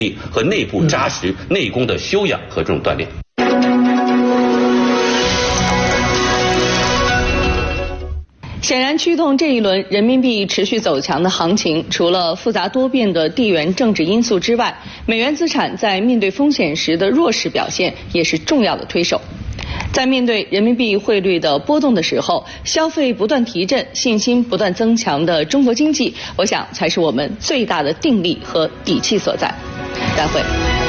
力和内部扎实内功的修养和这种锻炼。 显然，驱动这一轮人民币持续走强的行情，除了复杂多变的地缘政治因素之外，美元资产在面对风险时的弱势表现也是重要的推手。在面对人民币汇率的波动的时候，消费不断提振、信心不断增强的中国经济，我想才是我们最大的定力和底气所在。再会。